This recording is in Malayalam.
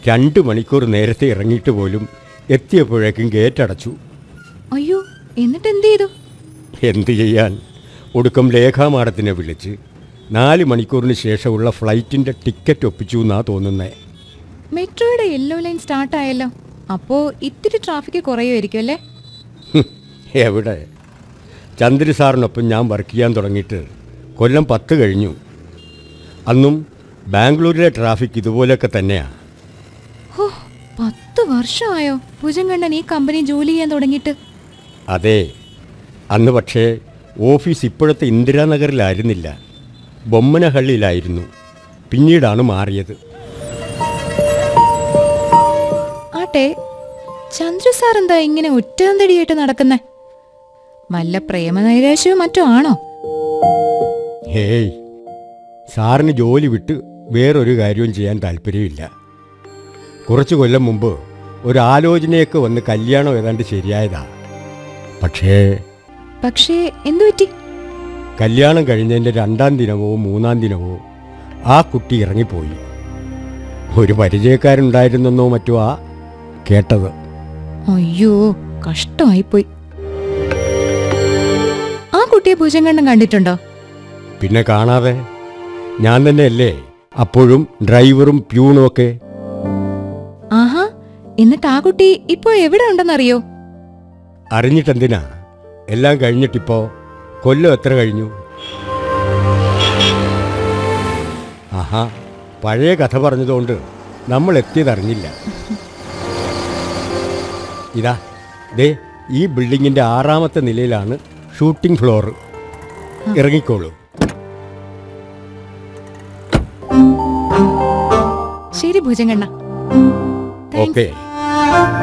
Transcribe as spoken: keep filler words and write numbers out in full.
രണ്ട് മണിക്കൂർ നേരത്തെ ഇറങ്ങിയിട്ട് പോലും എത്തിയപ്പോഴേക്കും ഗേറ്റ് അടച്ചു. അയ്യോ, എന്നിട്ട് എന്ത് ചെയ്തു? എന്ത് ചെയ്യാൻ, ഒടുക്കം ലേഖാമാടത്തിനെ വിളിച്ച് നാല് മണിക്കൂറിന് ശേഷമുള്ള ഫ്ലൈറ്റിൻ്റെ ടിക്കറ്റ് ഒപ്പിച്ചു എന്നാ തോന്നുന്നേ. മെട്രോയുടെ യെല്ലോ ലൈൻ സ്റ്റാർട്ടായല്ലോ, അപ്പോൾ ഇത്തിരി ട്രാഫിക് കുറയുമായിരിക്കും അല്ലേ? എവിടെ, ചന്ദ്ര സാറിനൊപ്പം ഞാൻ വർക്ക് ചെയ്യാൻ തുടങ്ങിയിട്ട് കൊല്ലം പത്ത് കഴിഞ്ഞു. അന്നും ബാംഗ്ലൂരിലെ ട്രാഫിക് ഇതുപോലെയൊക്കെ തന്നെയാണ്. ഹോ, പത്ത് വർഷമായോ ഭുജങ്കണ്ണൻ ഈ കമ്പനി ജോലി ചെയ്യാൻ തുടങ്ങിയിട്ട്? അതെ, അന്ന് പക്ഷേ ഓഫീസ് ഇപ്പോഴത്തെ ഇന്ദിരാനഗറിലായിരുന്നില്ല, ബൊമ്മനഹള്ളിയിലായിരുന്നു. പിന്നീടാണ് മാറിയത്. ആട്ടെ, ചന്ദ്ര സാർ എന്താ ഇങ്ങനെ ഒറ്റാന്തടിയായിട്ട് നടക്കുന്നേ? വല്ല പ്രേമനൈരാശ്യവും മറ്റോ ആണോ? ഹേയ്, സാറിന് ജോലി വിട്ട് വേറൊരു കാര്യവും ചെയ്യാൻ താല്പര്യമില്ല. കുറച്ച് കൊല്ലം മുമ്പ് ഒരു ആലോചനയൊക്കെ വന്ന് കല്യാണം ഏതാണ്ട് ശരിയായതാ. പക്ഷേ പക്ഷേ എന്തു പറ്റി? കല്യാണം കഴിഞ്ഞതിൻ്റെ രണ്ടാം ദിനമോ മൂന്നാം ദിനമോ ആ കുട്ടി ഇറങ്ങിപ്പോയി. ഒരു പരിചയക്കാരുണ്ടായിരുന്നെന്നോ മറ്റോ ആ കേട്ടത്. അയ്യോ, കഷ്ടമായിപ്പോയി. ആ കുട്ടിയെ ഭുജങ്കണ്ണൻ കണ്ടിട്ടുണ്ടോ? പിന്നെ കാണാതെ, ഞാൻ തന്നെയല്ലേ അപ്പോഴും ഡ്രൈവറും പ്യൂണും ഒക്കെ. ആഹാ, എന്നിട്ട് ആ കുട്ടി ഇപ്പോ എവിടെ ഉണ്ടെന്നറിയോ? അറിഞ്ഞിട്ടെന്തിനാ, എല്ലാം കഴിഞ്ഞിട്ടിപ്പോ കൊല്ലം എത്ര കഴിഞ്ഞു? ആഹാ, പഴയ കഥ പറഞ്ഞതുകൊണ്ട് നമ്മൾ എത്തിയതറിഞ്ഞില്ല. ഇതാ ദേ, ഈ ബിൽഡിങ്ങിൻ്റെ ആറാമത്തെ നിലയിലാണ് ഷൂട്ടിംഗ് ഫ്ലോർ. ഇറങ്ങിക്കോളൂ. ശരി ഭുജങ്കണ്ണ. ഓക്കെ.